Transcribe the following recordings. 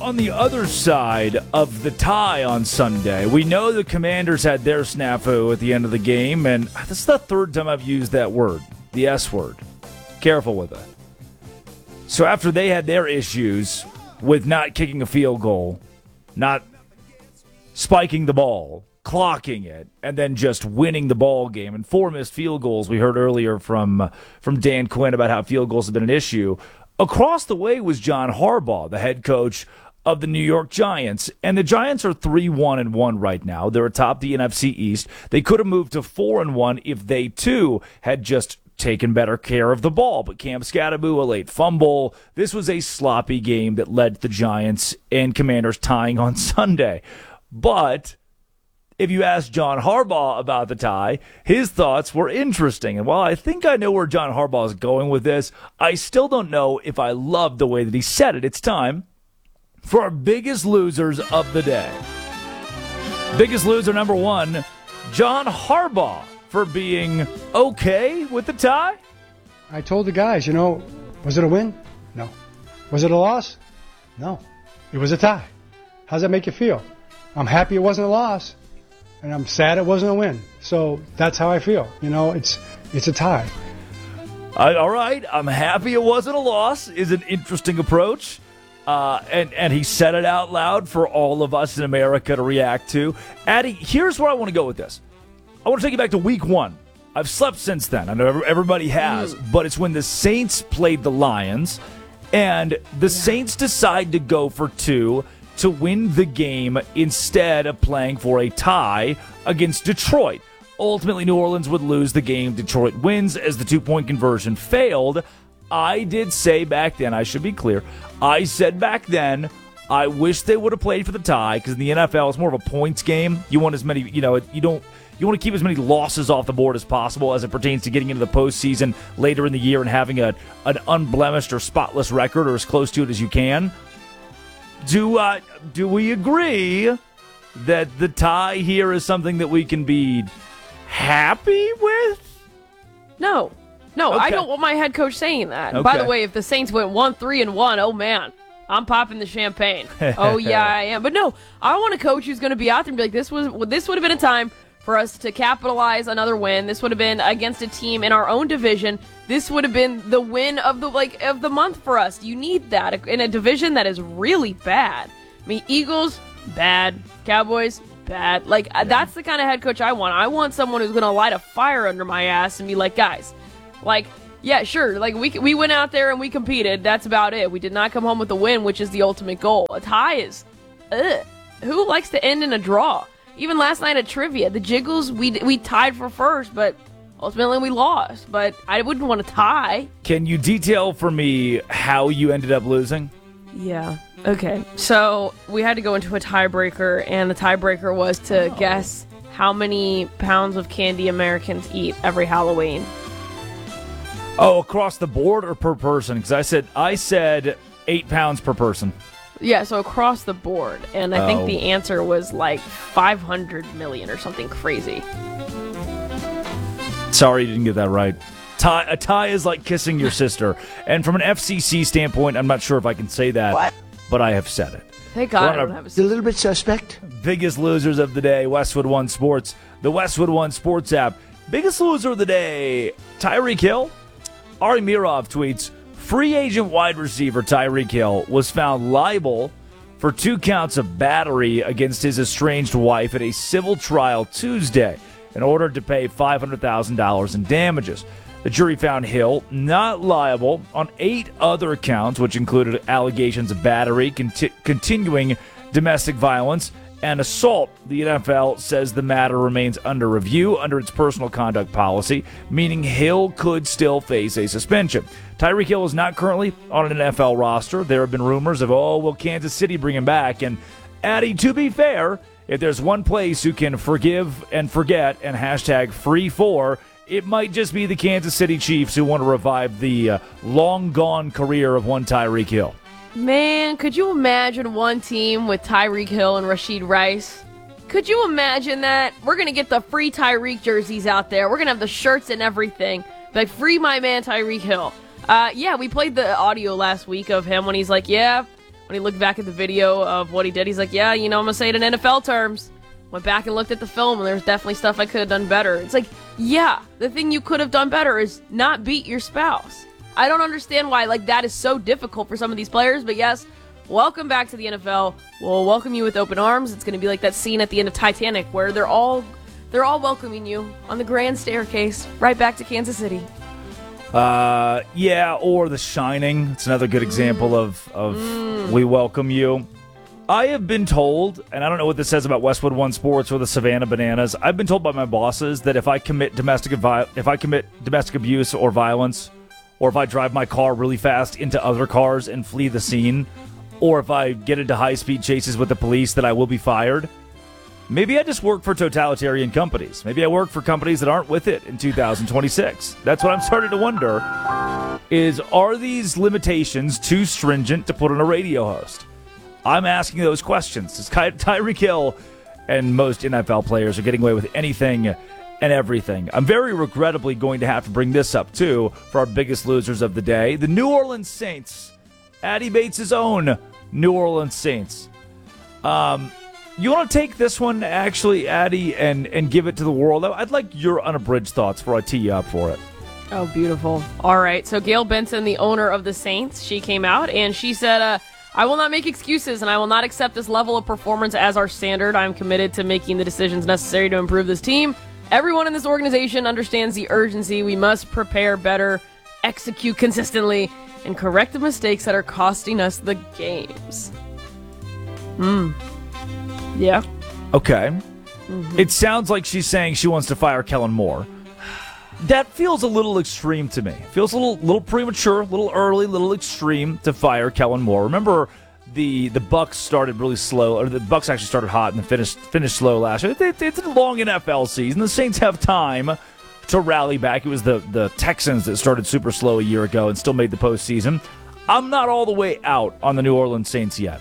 on the other side of the tie on Sunday, we know the Commanders had their snafu at the end of the game, and this is the third time I've used that word, the S word. Careful with it. So after they had their issues with not kicking a field goal, not spiking the ball, clocking it, and then just winning the ball game, and 4 missed field goals, we heard earlier from Dan Quinn about how field goals have been an issue. Across the way was John Harbaugh, the head coach of the New York Giants. And the Giants are 3-1-1 right now. They're atop the NFC East. They could have moved to 4-1 if they, too, had just taken better care of the ball. But Cam Scatterboo, a late fumble. This was a sloppy game that led to the Giants and Commanders tying on Sunday. But if you ask John Harbaugh about the tie, his thoughts were interesting. And while I think I know where John Harbaugh is going with this, I still don't know if I love the way that he said it. It's time for our biggest losers of the day. Biggest loser number 1, John Harbaugh, for being okay with the tie. I told the guys, was it a win? No. Was it a loss? No. It was a tie. How's that make you feel? I'm happy it wasn't a loss. And I'm sad it wasn't a win. So that's how I feel. It's a tie. All right. I'm happy it wasn't a loss is an interesting approach. And he said it out loud for all of us in America to react to. Addy, here's where I want to go with this. I want to take you back to week 1. I've slept since then. I know everybody has. But it's when the Saints played the Lions. And the Saints decide to go for 2 to win the game instead of playing for a tie against Detroit. Ultimately, New Orleans would lose the game. Detroit wins as the 2-point conversion failed. I did say back then, I should be clear, I said back then, I wish they would have played for the tie, because in the NFL, it's more of a points game. You want as many, you want to keep as many losses off the board as possible as it pertains to getting into the postseason later in the year and having an unblemished or spotless record, or as close to it as you can. Do we agree that the tie here is something that we can be happy with? No, Okay. I don't want my head coach saying that. Okay. By the way, if the Saints went 1-3-1, oh man, I'm popping the champagne. Oh yeah, I am. But no, I want a coach who's going to be out there and be like, this would have been a time for us to capitalize another win. This would have been against a team in our own division. This would have been the win of the month for us. You need that in a division that is really bad. I mean, Eagles, bad. Cowboys, bad. That's the kind of head coach I want. I want someone who's going to light a fire under my ass and be like, guys, yeah, sure. We went out there and we competed. That's about it. We did not come home with a win, which is the ultimate goal. A tie is, who likes to end in a draw? Even last night at trivia, the Jiggles, we tied for first, but ultimately we lost. But I wouldn't want to tie. Can you detail for me how you ended up losing? Yeah. Okay. So we had to go into a tiebreaker, and the tiebreaker was to guess how many pounds of candy Americans eat every Halloween. Oh, across the board or per person? Because I said 8 pounds per person. Yeah, so across the board. And I think the answer was 500 million or something crazy. Sorry you didn't get that right. A tie is like kissing your sister. And from an FCC standpoint, I'm not sure if I can say that, but I have said it. Thank God I don't have a It's a little bit suspect. Biggest losers of the day, Westwood One Sports, the Westwood One Sports app. Biggest loser of the day, Tyreek Hill. Ari Mirov tweets, free agent wide receiver Tyreek Hill was found liable for 2 counts of battery against his estranged wife at a civil trial Tuesday in order to pay $500,000 in damages. The jury found Hill not liable on 8 other counts, which included allegations of battery, continuing domestic violence, and assault. The NFL says the matter remains under review under its personal conduct policy, meaning Hill could still face a suspension. Tyreek Hill is not currently on an NFL roster. There have been rumors of, will Kansas City bring him back? And Addy, to be fair, if there's one place who can forgive and forget and hashtag free for, it might just be the Kansas City Chiefs, who want to revive the long-gone career of one Tyreek Hill. Man, could you imagine one team with Tyreek Hill and Rashid Rice? Could you imagine that? We're going to get the free Tyreek jerseys out there. We're going to have the shirts and everything. Free my man Tyreek Hill. Yeah, we played the audio last week of him when he's like, yeah, when he looked back at the video of what he did, he's like, yeah, I'm going to say it in NFL terms. Went back and looked at the film, and there's definitely stuff I could have done better. It's like, yeah, the thing you could have done better is not beat your spouse. I don't understand why that is so difficult for some of these players, but yes, welcome back to the NFL. We'll welcome you with open arms. It's going to be like that scene at the end of Titanic where they're all welcoming you on the grand staircase right back to Kansas City. Yeah, or The Shining. It's another good example of we welcome you. I have been told, and I don't know what this says about Westwood One Sports or the Savannah Bananas, I've been told by my bosses that if I commit domestic abuse or violence, or if I drive my car really fast into other cars and flee the scene, or if I get into high-speed chases with the police, that I will be fired. Maybe I just work for totalitarian companies. Maybe I work for companies that aren't with it in 2026. That's what I'm starting to wonder, are these limitations too stringent to put on a radio host? I'm asking those questions. Tyreek Hill and most NFL players are getting away with anything and everything. I'm very regrettably going to have to bring this up, too, for our biggest losers of the day. The New Orleans Saints. Addy Bates' own New Orleans Saints. You want to take this one, actually, Addy, and give it to the world? I'd like your unabridged thoughts before I tee you up for it. Oh, beautiful. All right, so Gail Benson, the owner of the Saints, she came out and she said, I will not make excuses, and I will not accept this level of performance as our standard. I'm committed to making the decisions necessary to improve this team. Everyone in this organization understands the urgency. We must prepare better, execute consistently, and correct the mistakes that are costing us the games. Yeah. Okay. It sounds like she's saying she wants to fire Kellen Moore. That feels a little extreme to me. It feels a little premature, a little early, a little extreme to fire Kellen Moore. Remember, the Bucks started really slow, or the Bucks actually started hot and then finished slow last year. It's a long NFL season. The Saints have time to rally back. It was the Texans that started super slow a year ago and still made the postseason. I'm not all the way out on the New Orleans Saints yet.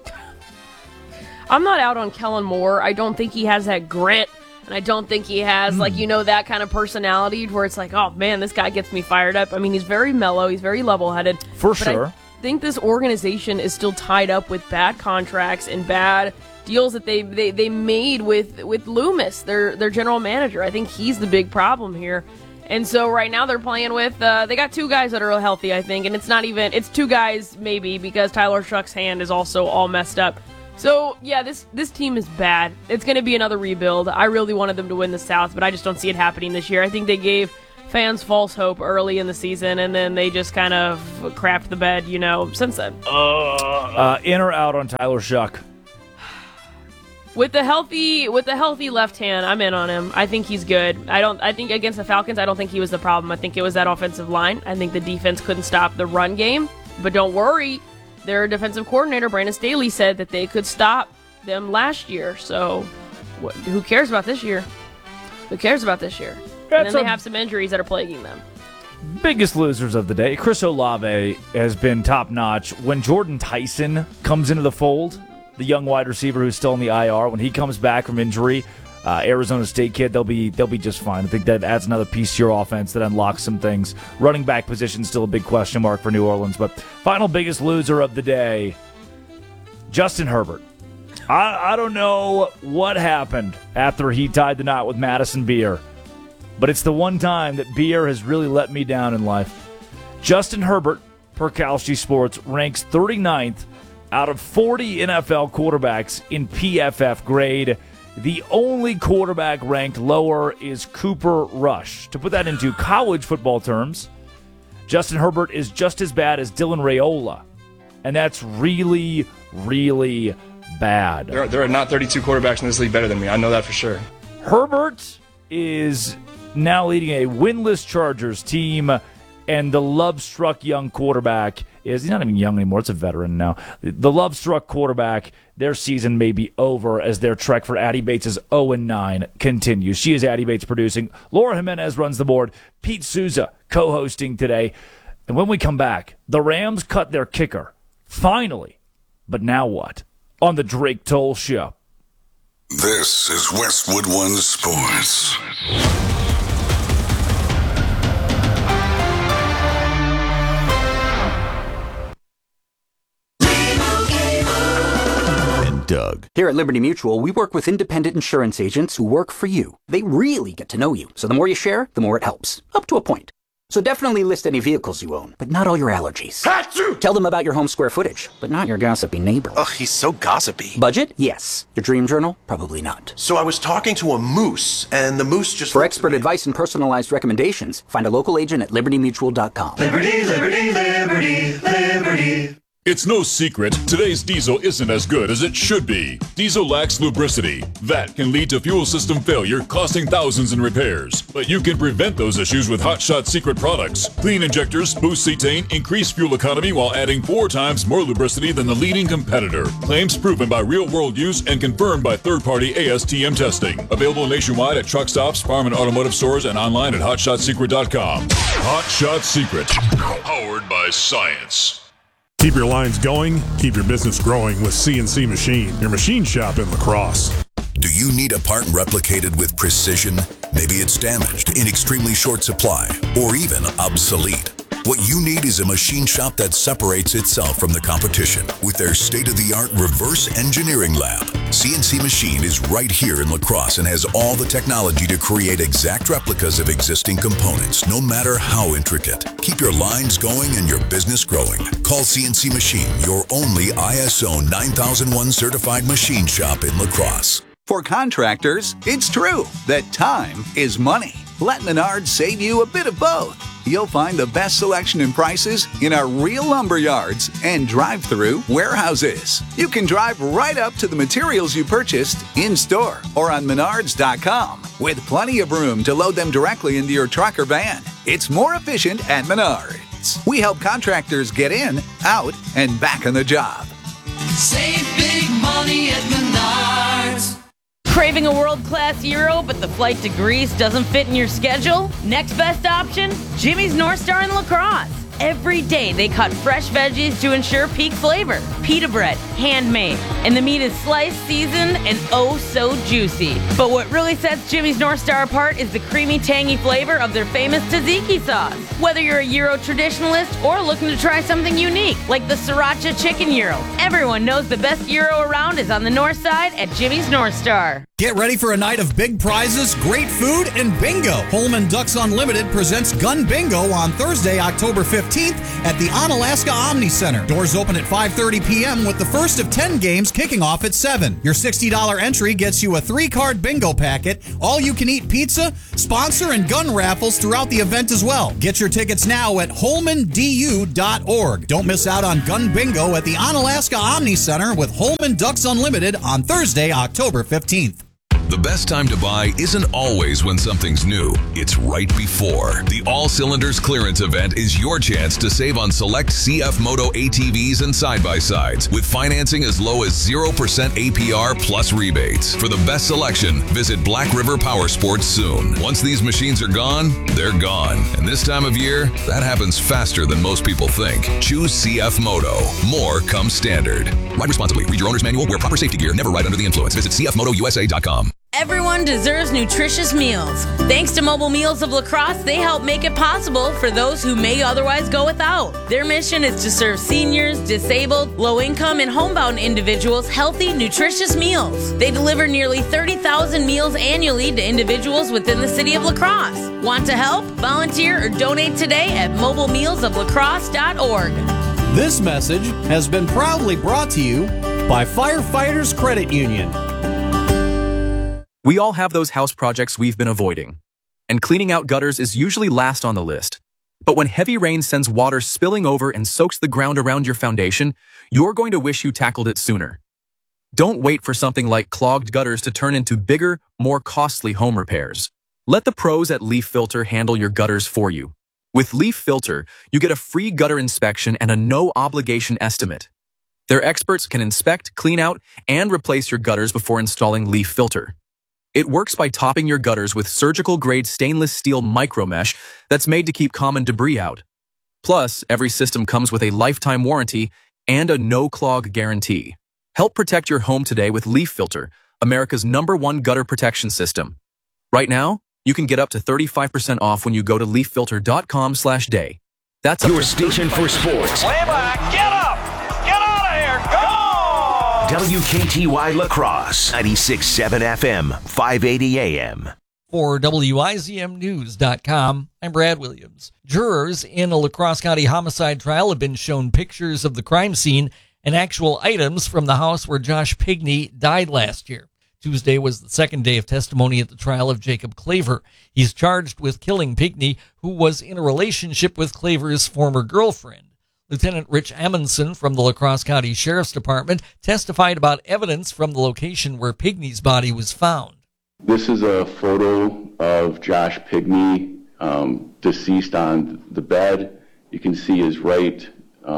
I'm not out on Kellen Moore. I don't think he has that grit. And I don't think he has, that kind of personality where it's like, oh, man, this guy gets me fired up. I mean, he's very mellow. He's very level-headed. For sure. I think this organization is still tied up with bad contracts and bad deals that they made with Loomis, their general manager. I think he's the big problem here. And so right now they're playing with, they got two guys that are healthy, I think. And it's two guys maybe because Tyler Shuck's hand is also all messed up. So, yeah, this team is bad. It's going to be another rebuild. I really wanted them to win the South, but I just don't see it happening this year. I think they gave fans false hope early in the season, and then they just kind of crapped the bed, since then. In or out on Tyler Shuck? With the healthy left hand, I'm in on him. I think he's good. I think against the Falcons, I don't think he was the problem. I think it was that offensive line. I think the defense couldn't stop the run game, but don't worry. Their defensive coordinator, Brandon Staley, said that they could stop them last year. So who cares about this year? Who cares about this year? And then they have some injuries that are plaguing them. Biggest losers of the day. Chris Olave has been top-notch. When Jordan Tyson comes into the fold, the young wide receiver who's still in the IR, when he comes back from injury, Arizona State kid, they'll be just fine. I think that adds another piece to your offense that unlocks some things. Running back position still a big question mark for New Orleans. But final biggest loser of the day, Justin Herbert. I don't know what happened after he tied the knot with Madison Beer, but it's the one time that Beer has really let me down in life. Justin Herbert, per Kalshi Sports, ranks 39th out of 40 NFL quarterbacks in PFF grade. The only quarterback ranked lower is Cooper Rush. To put that into college football terms, Justin Herbert is just as bad as Dylan Raiola. And that's really, really bad. There are not 32 quarterbacks in this league better than me. I know that for sure. Herbert is now leading a winless Chargers team, and the love-struck young quarterback he's not even young anymore. It's a veteran now. The love-struck quarterback, their season may be over as their trek for Addy Bates' 0-9 continues. She is Addy Bates producing. Laura Jimenez runs the board. Pete Souza co-hosting today. And when we come back, the Rams cut their kicker. Finally. But now what? On the Drake Toll Show. This is Westwood One Sports. Doug. Here at Liberty Mutual, we work with independent insurance agents who work for you. They really get to know you, so the more you share, the more it helps. Up to a point. So definitely list any vehicles you own, but not all your allergies. Achoo! Tell them about your home square footage, but not your gossipy neighbor. Ugh, he's so gossipy. Budget? Yes. Your dream journal? Probably not. So I was talking to a moose, and the moose just... For expert advice and personalized recommendations, find a local agent at libertymutual.com. Liberty, liberty, liberty, liberty. It's no secret, today's diesel isn't as good as it should be. Diesel lacks lubricity. That can lead to fuel system failure, costing thousands in repairs. But you can prevent those issues with Hot Shot Secret products. Clean injectors, boost cetane, increase fuel economy while adding 4 times more lubricity than the leading competitor. Claims proven by real-world use and confirmed by third-party ASTM testing. Available nationwide at truck stops, farm and automotive stores, and online at hotshotsecret.com. Hot Shot Secret. Powered by science. Keep your lines going, keep your business growing with CNC Machine, your machine shop in La Crosse. Do you need a part replicated with precision? Maybe it's damaged, in extremely short supply, or even obsolete. What you need is a machine shop that separates itself from the competition with their state-of-the-art reverse engineering lab. CNC Machine is right here in La Crosse and has all the technology to create exact replicas of existing components, no matter how intricate. Keep your lines going and your business growing. Call CNC Machine, your only ISO 9001 certified machine shop in La Crosse. For contractors, it's true that time is money. Let Menards save you a bit of both. You'll find the best selection and prices in our real lumber yards and drive-through warehouses. You can drive right up to the materials you purchased in-store or on Menards.com with plenty of room to load them directly into your truck or van. It's more efficient at Menards. We help contractors get in, out, and back on the job. Save big money at Menards. Craving a world-class gyro, but the flight to Greece doesn't fit in your schedule? Next best option? Jimmy's North Star in La Crosse. Every day they cut fresh veggies to ensure peak flavor. Pita bread, handmade, and the meat is sliced, seasoned, and oh so juicy. But what really sets Jimmy's North Star apart is the creamy, tangy flavor of their famous tzatziki sauce. Whether you're a gyro traditionalist or looking to try something unique, like the sriracha chicken gyro, everyone knows the best gyro around is on the north side at Jimmy's North Star. Get ready for a night of big prizes, great food, and bingo. Holman Ducks Unlimited presents Gun Bingo on Thursday, October 15th at the Onalaska Omni Center. Doors open at 5:30 p.m. with the first of 10 games kicking off at 7. Your $60 entry gets you a 3-card bingo packet, all-you-can-eat pizza, sponsor, and gun raffles throughout the event as well. Get your tickets now at holmandu.org. Don't miss out on Gun Bingo at the Onalaska Omni Center with Holman Ducks Unlimited on Thursday, October 15th. The best time to buy isn't always when something's new. It's right before. The All Cylinders Clearance Event is your chance to save on select CF Moto ATVs and side-by-sides with financing as low as 0% APR plus rebates. For the best selection, visit Black River Power Sports soon. Once these machines are gone, they're gone. And this time of year, that happens faster than most people think. Choose CF Moto. More comes standard. Ride responsibly. Read your owner's manual. Wear proper safety gear. Never ride under the influence. Visit cfmotousa.com. Everyone deserves nutritious meals. Thanks to Mobile Meals of La Crosse, they help make it possible for those who may otherwise go without. Their mission is to serve seniors, disabled, low-income, and homebound individuals healthy, nutritious meals. They deliver nearly 30,000 meals annually to individuals within the city of La Crosse. Want to help? Volunteer or donate today at mobilemealsoflacrosse.org. This message has been proudly brought to you by Firefighters Credit Union. We all have those house projects we've been avoiding, and cleaning out gutters is usually last on the list. But when heavy rain sends water spilling over and soaks the ground around your foundation, you're going to wish you tackled it sooner. Don't wait for something like clogged gutters to turn into bigger, more costly home repairs. Let the pros at Leaf Filter handle your gutters for you. With Leaf Filter, you get a free gutter inspection and a no-obligation estimate. Their experts can inspect, clean out, and replace your gutters before installing Leaf Filter. It works by topping your gutters with surgical-grade stainless steel micromesh that's made to keep common debris out. Plus, every system comes with a lifetime warranty and a no-clog guarantee. Help protect your home today with Leaf Filter, America's #1 gutter protection system. Right now, you can get up to 35% off when you go to leaffilter.com/day. That's your station for sports. Way back, get up! Get out of here! Go! WKTY La Crosse, 96.7 FM, 580 AM. For WIZMnews.com, I'm Brad Williams. Jurors in a La Crosse County homicide trial have been shown pictures of the crime scene and actual items from the house where Josh Pigney died last year. Tuesday was the second day of testimony at the trial of Jacob Claver. He's charged with killing Pigney, who was in a relationship with Claver's former girlfriend. Lieutenant Rich Amundsen from the La Crosse County Sheriff's Department testified about evidence from the location where Pigney's body was found. This is a photo of Josh Pigney, deceased on the bed. You can see his right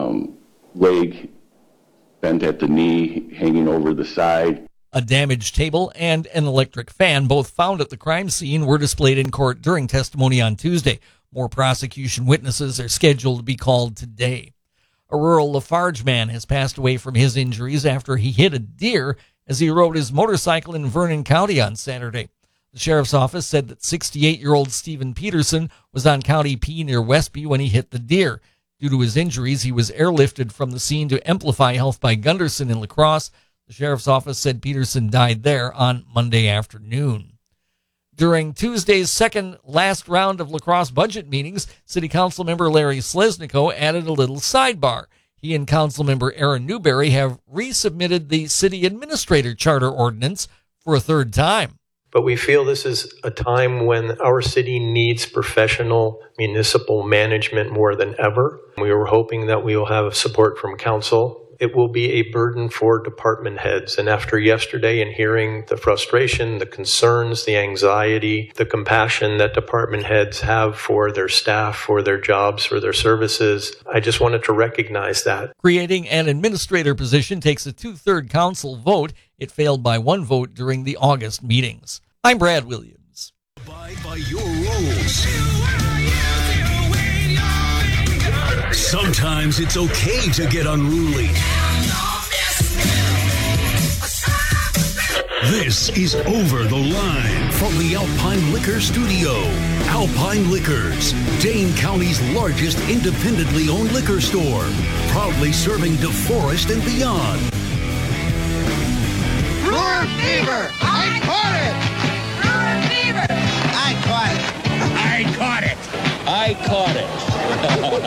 leg bent at the knee, hanging over the side. A damaged table and an electric fan, both found at the crime scene, were displayed in court during testimony on Tuesday. More prosecution witnesses are scheduled to be called today. A rural Lafarge man has passed away from his injuries after he hit a deer as he rode his motorcycle in Vernon County on Saturday. The sheriff's office said that 68-year-old Stephen Peterson was on County P near Westby when he hit the deer. Due to his injuries, he was airlifted from the scene to Amplify Health by Gunderson in La Crosse. The sheriff's office said Peterson died there on Monday afternoon. During Tuesday's second last round of La Crosse budget meetings, City Council member Larry Slesnico added a little sidebar. He and Council member Aaron Newberry have resubmitted the city administrator charter ordinance for a third time. But we feel this is a time when our city needs professional municipal management more than ever. We were hoping that we will have support from council. It will be a burden for department heads. And after yesterday and hearing the frustration, the concerns, the anxiety, the compassion that department heads have for their staff, for their jobs, for their services, I just wanted to recognize that. Creating an administrator position takes a 2/3 council vote. It failed by 1 vote during the August meetings. I'm Brad Williams. Abide by your rules. Sometimes it's okay to get unruly. This is Over the Line from the Alpine Liquor Studio. Alpine Liquors, Dane County's largest independently owned liquor store, proudly serving DeForest and beyond. Roar Fever! I caught it! Roar Fever! I caught it! I caught it! I caught it!